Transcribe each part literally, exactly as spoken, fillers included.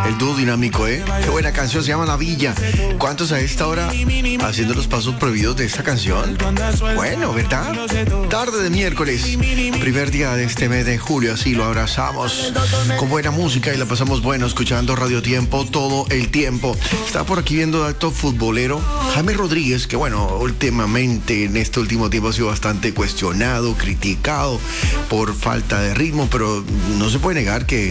El dúo dinámico, ¿eh? Qué buena canción, se llama La Villa. ¿Cuántos a esta hora haciendo los pasos prohibidos de esta canción? Bueno, ¿verdad? Tarde de miércoles, primer día de este mes de julio, así lo abrazamos con buena música y la pasamos bueno escuchando Radio Tiempo todo el tiempo. Está por aquí viendo acto futbolero James Rodríguez, que bueno, últimamente en este último tiempo ha sido bastante cuestionado, criticado por falta de ritmo, pero no se puede negar que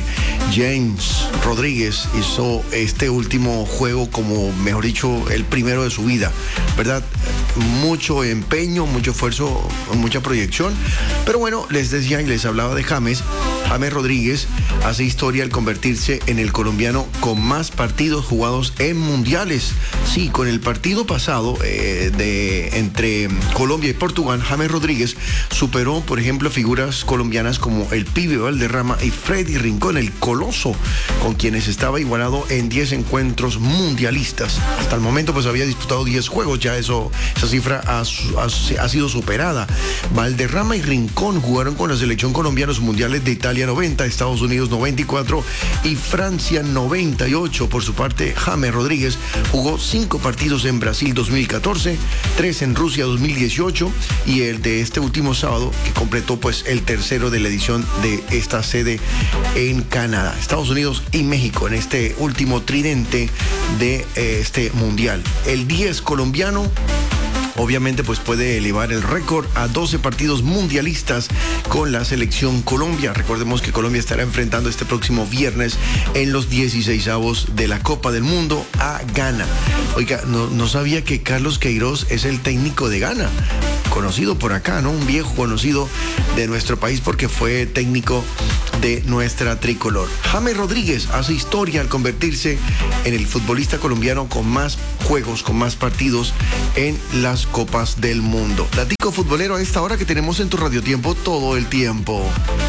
James Rodríguez hizo este último juego como, mejor dicho, el primero de su vida, ¿verdad? Mucho empeño, mucho esfuerzo, mucha proyección, pero bueno, les decía y les hablaba de James. James Rodríguez hace historia al convertirse en el colombiano con más partidos jugados en mundiales. Sí, con el partido pasado eh, de entre Colombia y Portugal, James Rodríguez superó, por ejemplo, figuras colombianas como el Pibe Valderrama y Freddy Rincón, el Coloso, con quienes estaba igualado en diez encuentros mundialistas. Hasta el momento pues había disputado diez juegos, ya eso, esa cifra ha, ha, ha sido superada. Valderrama y Rincón jugaron con la selección colombiana los mundiales de Italia noventa, Estados Unidos noventa y cuatro y Francia noventa y ocho. Por su parte, James Rodríguez jugó cinco partidos en Brasil dos mil catorce, tres en Rusia dos mil dieciocho y el de este último sábado, que completó pues el tercero de la edición de esta sede en Canadá, Estados Unidos y México, en este último tridente de eh, este mundial. El diez colombiano obviamente pues puede elevar el récord a doce partidos mundialistas con la selección Colombia. Recordemos que Colombia estará enfrentando este próximo viernes en los dieciseisavos de la Copa del Mundo a Ghana. Oiga, no, no sabía que Carlos Queiroz es el técnico de Ghana, conocido por acá, ¿no? Un viejo conocido de nuestro país porque fue técnico de nuestra tricolor. James Rodríguez hace historia al convertirse en el futbolista colombiano con más juegos, con más partidos en las Copas del Mundo. Datico futbolero a esta hora que tenemos en tu Radio Tiempo todo el tiempo.